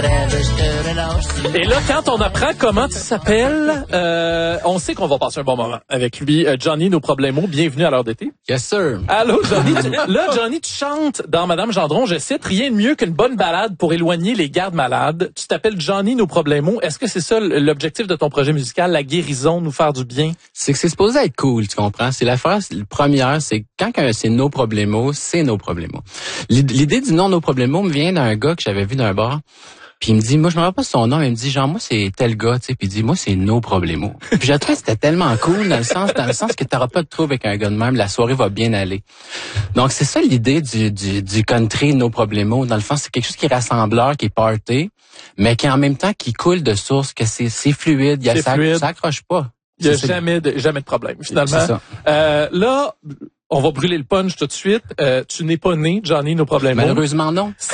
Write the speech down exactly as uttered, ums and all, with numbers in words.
Et là, quand on apprend comment tu s'appelles, euh, on sait qu'on va passer un bon moment avec lui. Euh, Johnny, nos problèmes, bienvenue à l'heure d'été. Yes, sir. Allô, Johnny. Tu, là, Johnny, tu chantes dans Madame Gendron, je cite, rien de mieux qu'une bonne balade pour éloigner les gardes malades. Tu t'appelles Johnny, nos problèmes. Est-ce que c'est ça l'objectif de ton projet musical, la guérison, nous faire du bien? C'est que c'est supposé être cool, tu comprends? C'est la phrase première, c'est quand c'est nos problèmes, c'est nos problèmes. L'idée du nom nos problèmes me vient d'un gars que j'avais vu d'un bar. Puis il me dit, moi, je me rappelle pas son nom, mais il me dit, genre, moi, c'est tel gars, tu sais, puis il dit, moi, c'est nos problèmes. Puis j'ai trouvé que c'était tellement cool, dans le sens, dans le sens que t'auras pas de trouble avec un gars de même, la soirée va bien aller. Donc, c'est ça l'idée du, du, du country, nos problèmes. Dans le fond, c'est quelque chose qui est rassembleur, qui est party, mais qui en même temps, qui coule de source, que c'est, c'est fluide, il y a ça, ça accroche pas. Il y a jamais de, jamais de problème, finalement. C'est ça. Euh, là, on va brûler le punch tout de suite. Euh, tu n'es pas né, Johnny, nos problèmes. Malheureusement, non.